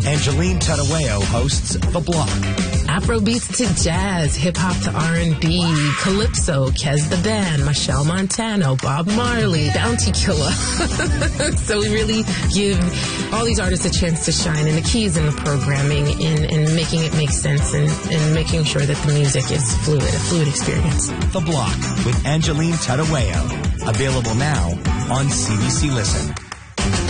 Angeline Tadaweo hosts The Block. Afrobeats to jazz, hip-hop to R&B, calypso, Kez the Band, Michelle Montano, Bob Marley, Bounty Killer. So we really give all these artists a chance to shine, and the key is in the programming, in making it make sense, and making sure that the music is fluid, a fluid experience. The Block with Angeline Tadaweo. Available now on CBC Listen.